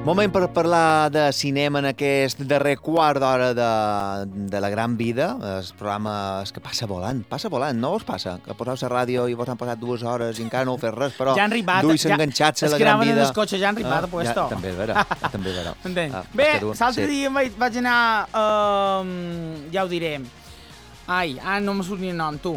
Moment per parlar de cinema en aquest darrer quart d'hora de la gran vida. El programa és que passa volant, no us passa? Que poseu la ràdio i vos han passat 2 hores i encara no heu fet res, però ja han ripat, duis enganxats a la gran vida. Es que cotxe, ja han ripat, puesto. Ja, també és vera, també és vera. Bé, l'altre dia vaig anar, ja ho diré, no me surt ni el nom, tu.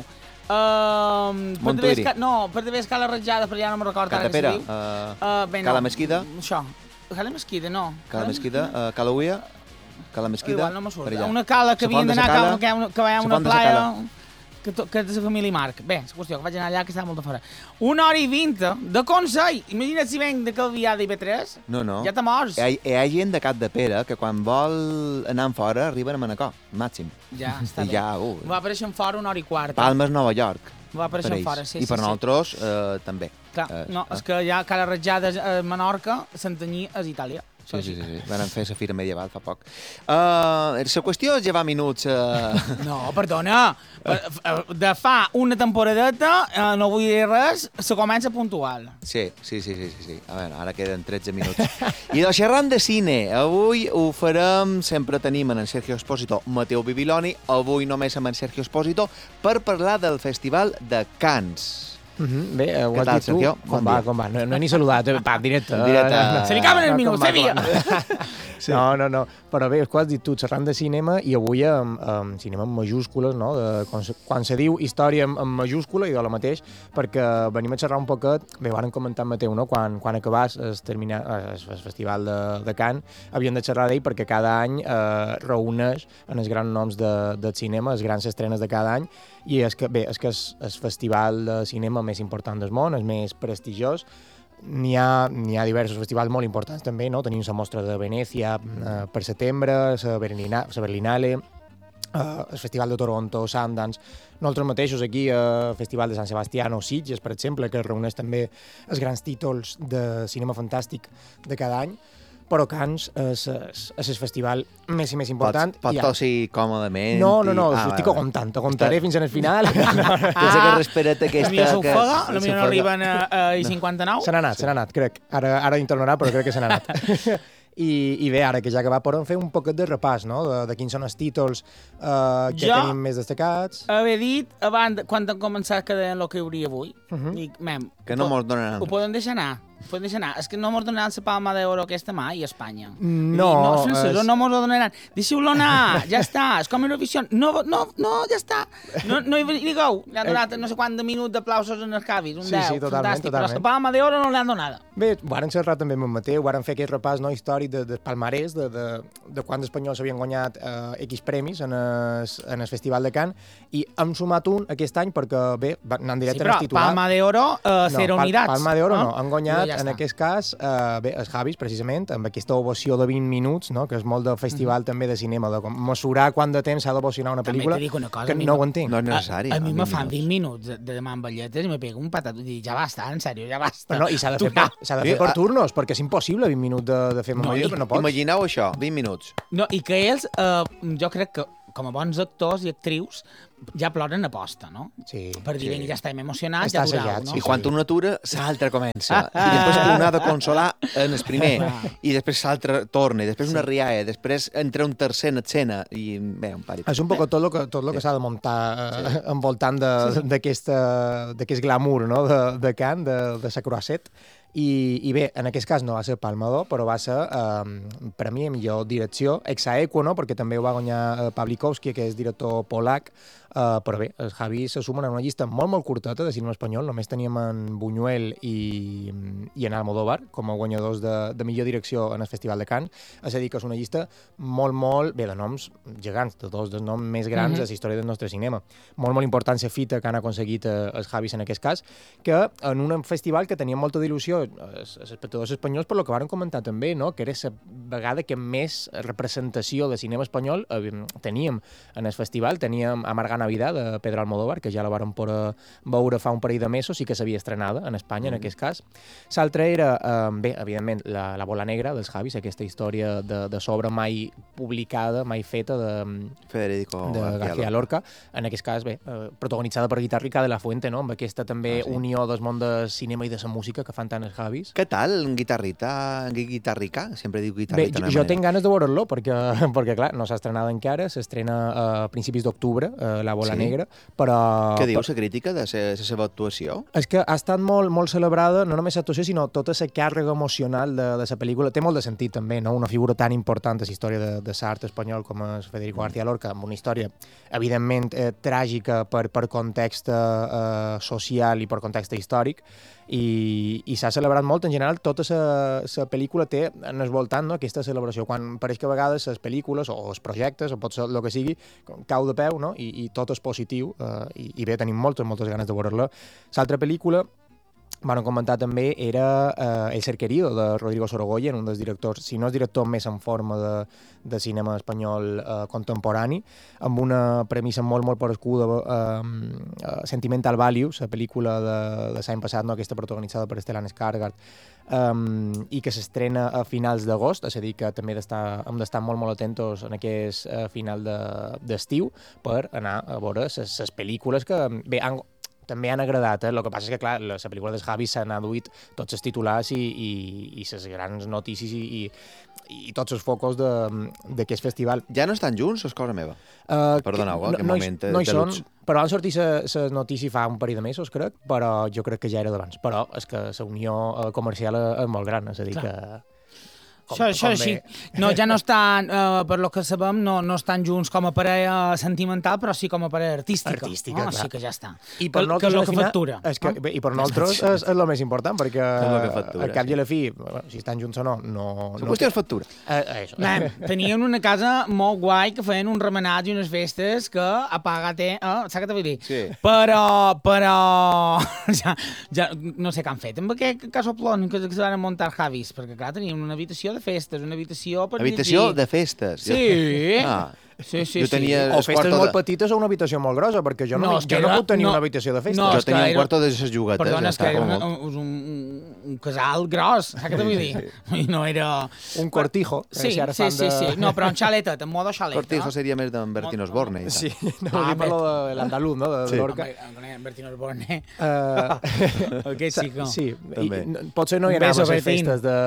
Montuïri. No, per d'haver Cala Ratjada, però ja no me'n recordo ara què se diu. Cala Mesquida? Això. Cala Mesquida, no. Cala Mesquida, Cala Uia, Cala Mesquida. Igual no me surt. Una cala que havien d'anar, que hi ha una playa que és de la família Marc. Bé, la qüestió, que vaig anar allà, que estava molt de fora. 1 hora i 20 de Consell. Imagina't si venc de Calvià d'IV3. No. Ja te mors. Hi ha gent de Cap de Pere que quan vol anar fora arriben a Manacor, màxim. Ja, està bé. Ja, va aparèixer en fora 1 hora i quart. Palmes, Nova York. Va aparèixer en fora, sí. I per nosaltres també. Clar, no, és que ja Cala Ratjada a Menorca, Santanyí és Itàlia. Sí. Van fer la fira medieval fa poc. La qüestió és llevar minuts... No, perdona. De fa una temporadeta, no vull dir res, se comença puntual. Sí. A veure, ara queden 13 minuts. I de xerrant de cine, avui ho farem, sempre tenim en Sergio Espósito, Mateu Bibiloni, avui només amb en Sergio Espósito, per parlar del Festival de Cannes. Bé, ho has dit tu. Com va? No he ni saludat, directe. Se li caben els minuts, sabia! No, però bé, ho has dit tu, xerrant de cinema, i avui amb cinema en majúscules, no? Quan se diu història en majúscula, i de la mateix, perquè venim a xerrar un poquet, bé, ho han comentat Mateu, no? Quan acabàs el Festival de Cannes, havien de xerrar d'ell perquè cada any reuneix en els grans noms del cinema, les grans estrenes de cada any, i és que és el festival de cinema més important del món, el més prestigiós. N'hi ha diversos festivals molt importants també, no? Tenim la mostra de Venècia per setembre, la Berlinale, el Festival de Toronto, Sundance, nosaltres mateixos aquí al Festival de San Sebastián o Sitges, per exemple, que reuneix també els grans títols de cinema fantàstic de cada any. Però Cannes és el festival més i més important. Pots tossir còmodament? No, estic comptant, te contaré fins al final. És que respira't aquesta... La mia s'ofega, la mia no arriben a 59. Se n'ha anat, crec. Ara hi tornarà, però crec que se n'ha anat. I bé, ara que ja que va, podem fer un poquet de repàs, no?, de quins són els títols que tenim més destacats. Haver dit, abans, quan hem començat, que deien el que hi hauria avui. Que no mos donaran. Ho podem deixar anar. És que no mos donaran la Palma d'Oro aquesta mai a Espanya. No mos ho donaran. Deixeu-lo anar, ja està. És com Eurovisió. No, ja està. No hi digueu. Li han donat no sé quant de minuts d'aplausos en els cavis. Un 10, fantàstic. Però la Palma d'Oro no l'han donada. Bé, varen xerrar també amb en Mateu, varen fer aquest repàs històric del palmarès, de quants espanyols havien guanyat X premis en el Festival de Cannes, i hem sumat un aquest any perquè, bé, anant directe en el titular. Però Palma d'Oro, Cero Unidats. Palma d'Oro no, han guanyat en aquest cas, els Javis, precisament, amb aquesta ovació de 20 minuts, no?, que és molt de festival també de cinema, de mesurar quant de temps s'ha d'ovacionar una pel·lícula, que no ho entenc. No és necessari. A mi me fan 20 minuts de demà amb balletes i me pego un patat i dic, ja basta, en sèrio, ja basta. Però no, i s'ha de fer per turnos, perquè és impossible 20 minuts de fer memòria, però no pots. Imagineu això, 20 minuts. No, i que ells, jo crec que com a bons actors i actrius, ja ploren a posta, no? Sí. Per dir, ja estem emocionats, ja durau, no? I quan una atura, l'altra comença. I després un ha de consolar en el primer. I després l'altre torna. I després una rialla. Després entra un tercer en escena. I bé, un pari. És un poc tot el que s'ha de muntar envoltant d'aquest glamour, no?, de Cannes, de sa croisset. I bé, en aquest cas no va ser Palma d'Or, però va ser premi a millor direcció, ex aequo, no?, perquè també ho va guanyar Pawlikowski, que és director polac, però bé, els Javis se sumen en una llista molt curteta de cinema espanyol. Només teníem en Buñuel i en Almodóvar com a guanyadors de millor direcció en el Festival de Cannes. És a dir, que és una llista molt, bé, de noms gegants, de dos dels noms més grans de la història del nostre cinema. Molt important la fita que han aconseguit els Javis en aquest cas, que en un festival que tenia molta d'il·lusió els espectadors espanyols, per lo que varen comentar també, no?, que era la vegada que més representació de cinema espanyol teníem en el festival. Teníem a Margana Navidad, de Pedro Almodóvar, que ja la vàrem poder veure fa un parell de mesos, sí que s'havia estrenada en Espanya, en aquest cas. L'altra era, bé, evidentment, la Bola Negra dels Javis, aquesta història de sobre mai publicada, mai feta de Federico García Lorca. En aquest cas, bé, protagonitzada per Guitarrica de la Fuente, no? Amb aquesta també unió del món de cinema i de la música que fan tant els Javis. Què tal, en Guitarrica? Sempre diu Guitarrita. Bé, jo tinc ganes de veure-lo, perquè clar, no s'ha estrenat encara, s'estrena a principis d'octubre, La Bola Negra, però... Què diu la crítica de la seva actuació? És que ha estat molt, molt celebrada, no només l'actuació, sinó tota la càrrega emocional de la pel·lícula. Té molt de sentit, també, no? Una figura tan important a la història de l'art espanyol com és Federico García Lorca, amb una història, evidentment, tràgica per context social i per context històric, i s'ha celebrat molt. En general, tota la pel·lícula té en el voltant, no, aquesta celebració, quan pareix que a vegades les pel·lícules o els projectes, o pot ser el que sigui, cau de peu, no? I tot és positiu, i bé, tenim moltes ganes de veure-la. L'altra pel·lícula, van comentar també, era El Cerquerío, de Rodrigo Sorogoyen, un dels directors, si no és director més en forma de cinema espanyol contemporani, amb una premissa molt parescuda, Sentimental Values, la pel·lícula de l'any passat, no? Aquesta protagonitzada per Stellan Skarsgård, i que s'estrena a finals d'agost, és a dir, que també hem d'estar molt atentos en aquest final d'estiu per anar a veure les pel·lícules que, bé, també han agradat. El que passa és que, clar, la pel·lícula dels Javis s'han aduït tots els titulars i les grans notícies i tots els focus d'aquest festival. Ja no estan junts, és cosa meva? Perdoneu, aquest moment no hi són, però van sortir les notícies fa un parell de mesos, crec, però jo crec que ja era d'abans. Però és que la unió comercial és molt gran, és a dir que... Això sí. No, ja no estan, per lo que sabem, no estan junts com a parella sentimental, però sí com a parella artística. Artística, clar. Així que ja està. I per nosaltres, que és el que factura. I per nosaltres és el més important, perquè al cap i a la fi, si estan junts o no... La qüestió és factura. Tenien una casa molt guai que feien un remenat i unes festes que a pagar té... Saps què t'ho vull dir? Sí. Però... ja no sé què han fet amb aquest casoplon que se van muntar Javis, perquè clar, tenien una habitació de festes, una habitació per habitació de festes? Sí. Jo tenia o festes molt petites o una habitació molt grossa, perquè jo no puc tenir una habitació de festes. Jo tenia un quarto de les juguetes. Perdona, és que era un casal gros, saps què t'ho vull dir? No era... Un cortijo. Sí. No, però un xaletet, en modo xalet. Cortijo seria més d'en Bertín Osborne. Sí, no, per l'andalús, no?, de Lorca. Bertín Osborne. Aquest sí que... Sí, potser no hi anava a les festes de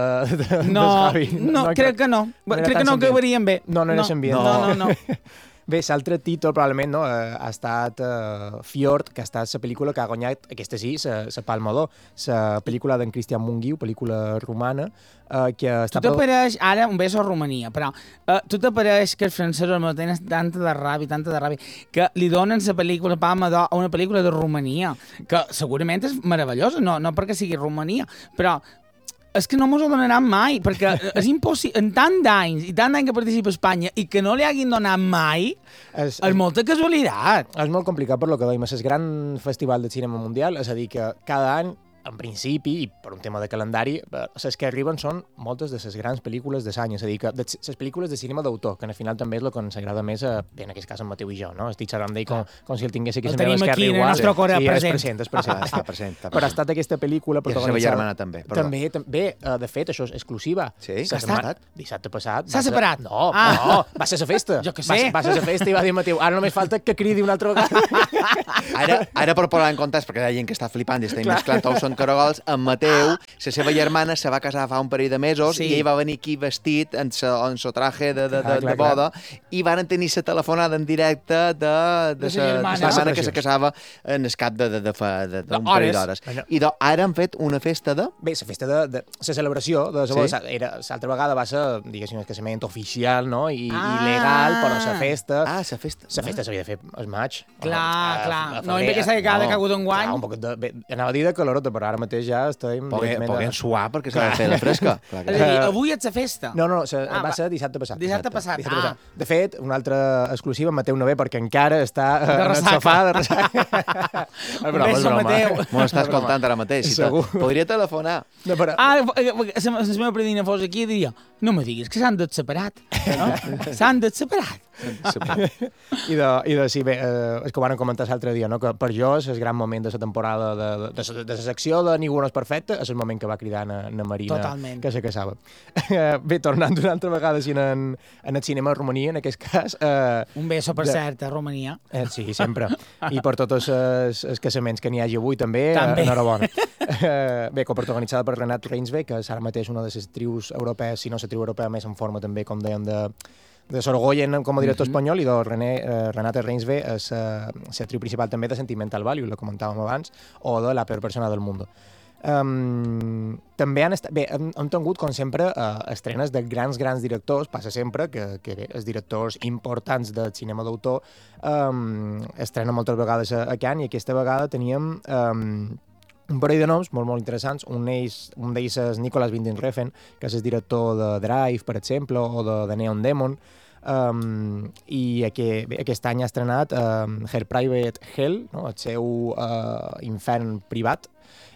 Javi. No, crec que no. Crec que no acabarien bé. No eren bien. No. Bé, l'altre títol probablement no, ha estat Fjord, que ha estat la pel·lícula que ha guanyat, aquesta sí, la Palma d'Or, la pel·lícula d'en Cristian Mungiu, pel·lícula romana, que està... Tu t'apareix, ara un beso a Romania, però tu t'apareix que els francesos me tenen tanta de ràbia, que li donen la pel·lícula Palma d'Or a una pel·lícula de Romania, que segurament és meravellosa, no perquè sigui Romania, però... És que no mos ho donaran mai, perquè és impossible, en tant d'anys que participa Espanya i que no li hagin donat mai, és molta casualitat. És molt complicat per lo que dèiem, és el gran festival de cinema mundial, és a dir, que cada any, en principi, i per un tema de calendari, les que arriben són moltes de les grans pel·lícules de l'any, és a dir, que les pel·lícules de cinema d'autor, que al final també és el que ens agrada més, bé, en aquest cas en Mateu i jo, no? Estic xerrant d'ell com si el tingués aquí a la meva esquerra igual. El tenim aquí, en el nostre cor present. Està present. Però ha estat aquesta pel·lícula protagonitzada... I la seva germana també. També, de fet, això és exclusiva. Sí? S'ha separat? Dissabte passat. S'ha separat? No, va ser la festa. Jo que sé. Va ser la festa i va dir Mateu, ara només falta que cridi una altra vegada. Ara per posar en context, perquè hi ha gent que està flipant i està mesclant tous són caragols, en Mateu, la seva germana se va casar fa un parell de mesos i ell va venir aquí vestit en so traje de boda i van tenir la telefonada en directe de la germana que se casava en el cap d'un parell d'hores. I ara han fet una festa de... Bé, la festa de la celebració de la boda. L'altra vegada va ser, diguéssim, el casament oficial, no? I legal, però la festa... La festa. La festa s'havia de fer al maig. Clar. No, i aquesta vegada que ha hagut un guany. Un poc de... Anava a dir de calorota, però ara mateix ja estem... Podem suar perquè s'ha de fer la fresca. És a dir, avui ets a festa. No, va ser dissabte passat. Dissabte passat. De fet, una altra exclusiva, Mateu no ve perquè encara està en el sofà de ressaca. Un beso, Mateu. M'ho està escoltant ara mateix. Podria telefonar. Si la meva predina fos aquí, diria No me diguis que s'han separat. No? S'han separat. I sí, bé, és que ho van comentar l'altre dia, no? Que per jo és el gran moment de la temporada de la secció de Ningú no és perfecte, és el moment que va cridar na Marina, totalment, que se casava. Bé, tornant una altra vegada en el cinema a Romania, en aquest cas... Un beso, per cert, a Romania. Sí, sempre. I per tots els casaments que n'hi hagi avui, també. Enhorabona. Bé, coprotagonitzada per Renat Reinsve, que és ara mateix una de les trius europees, si no la triu europea més en forma també, com dèiem, de Sorogoyen com a director espanyol, i de Renate Reinsve és la triu principal també de Sentimental Value, la comentàvem abans, o de La peor persona del mundo. També hem tingut, com sempre, estrenes de grans directors. Passa sempre que els directors importants del cinema d'autor estrenen moltes vegades a Cannes, i aquesta vegada teníem un parell de noms molt interessants. Un d'ells és Nicolas Winding Refn, que és el director de Drive, per exemple, o de Neon Demon, i aquest any ha estrenat Her Private Hell, no? El seu infern privat,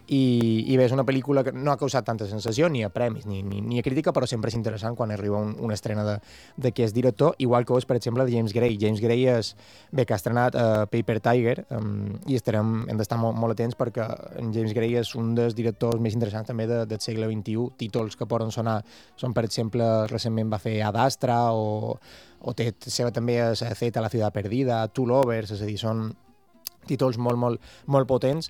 i bé, és una pel·lícula que no ha causat tanta sensació, ni a premis, ni a crítica, però sempre és interessant quan arriba una estrena d'aquest director, igual que és, per exemple, de James Gray. James Gray que ha estrenat Paper Tiger, i hem d'estar molt atents, perquè en James Gray és un dels directors més interessants també del segle XXI. Títols que poden sonar són, per exemple, recentment va fer Ad Astra, o té seva també Zeta, La ciudad perdida, Two Lovers, és a dir, són títols molt potents.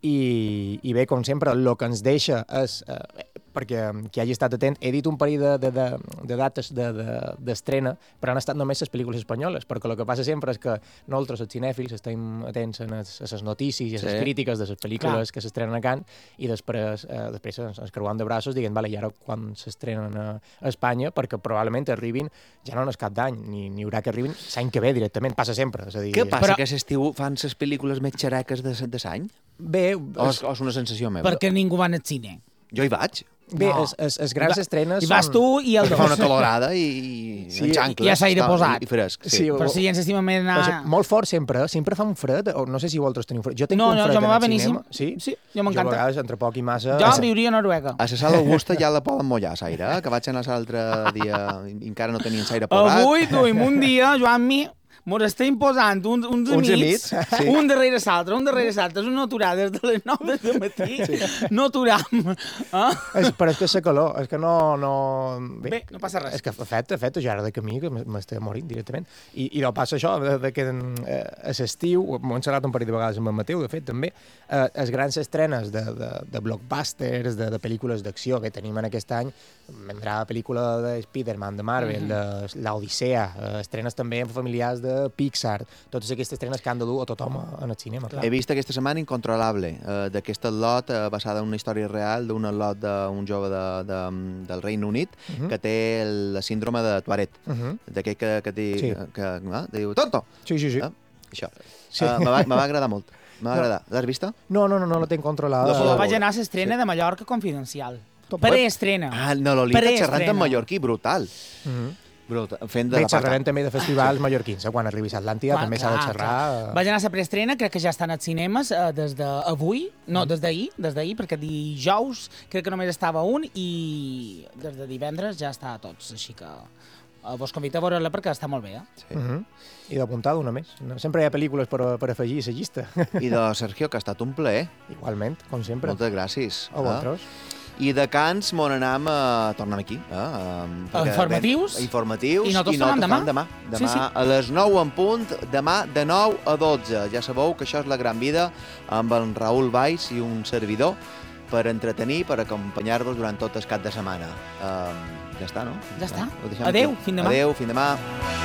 I bé, com sempre, el que ens deixa és, perquè qui hagi estat atent, he dit un parell de dates d'estrena, però han estat només les pel·lícules espanyoles, perquè el que passa sempre és que nosaltres, els cinèfils, estem atents a les notícies i a les crítiques de les pel·lícules que s'estrenen a Cannes, i després ens creuam de braços dient, vale, i ara quan s'estrenen a Espanya, perquè probablement arribin, ja no és cap d'any, ni haurà que arribin l'any que ve directament, passa sempre. És a dir, què passa, que l'estiu fan les pel·lícules més xereques de l'any? Bé... O és una sensació meva? Perquè ningú va al cine. Jo hi vaig. Bé, les grans estrenes... I vas tu i el dos. Fa una calorada i en xancles. I a s'aire posat. I fresc. Sí, però si ens estimem anar... Molt fort sempre fa un fred, o no sé si vosaltres teniu fred. Jo tinc un fred jo me va en el beníssim. cinema. Sí, jo m'encanta. Jo a vegades, entre poc i massa... Jo viuria a Noruega. A la sala Augusta ja la poden mullar, l'aire, que vaig anar l'altre dia i encara no tenien l'aire posat. Avui duim un dia, Joan-mi, mos estem posant uns amics, sí. Un darrere l'altre, és una aturada des de les 9 del matí, no aturam. Però és que és la calor, és que no... Bé, no passa res. És que fet ja era de camí, que m'estic morint directament. I no passa això, que a l'estiu, m'ho han xerrat un parell de vegades amb el Mateu, de fet, també, les grans estrenes de blockbusters, de pel·lícules d'acció que tenim en aquest any, vendrà la pel·lícula de Spider-Man, de Marvel, de l'Odissea, estrenes també familiars de Pixar, totes aquestes estrenes que han de dur a tothom en el cinema. He vist aquesta setmana Incontrolable, d'aquest lot basada en una història real d'un lot d'un jove del Regne Unit que té la síndrome de Tourette, d'aquell que diu tonto! Sí. Això. Me va agradar molt. L'has vista? No la tinc controlada. Jo vaig anar a l'estrena de Mallorca Confidencial. Preestrena. No, Lolita xerrant en mallorquí, brutal. Xerrarem també de festivals mallorquins, quan arribis a Atlàntida també s'ha de xerrar. Vaig anar a la preestrena, crec que ja estan als cinemes des d'avui, no, des d'ahir, perquè dijous crec que només estava un, i des de divendres ja està a tots, així que vos convido a veure-la perquè està molt bé. I d'apuntar una més. Sempre hi ha pel·lícules per afegir a la llista. I de Sergio, que ha estat un plaer. Igualment, com sempre. Moltes gràcies. A vosaltres. I de Cants m'on anam tornem aquí. Informatius. Informatius. I nosaltres tornem demà. Demà a les 9 en punt, demà de 9 a 12. Ja sabeu que això és La Gran Vida, amb en Raül Valls i un servidor, per entretenir, per acompanyar-vos durant tot el cap de setmana. Ja està, no? Ja està. Adéu, fins demà. Adéu, fins demà.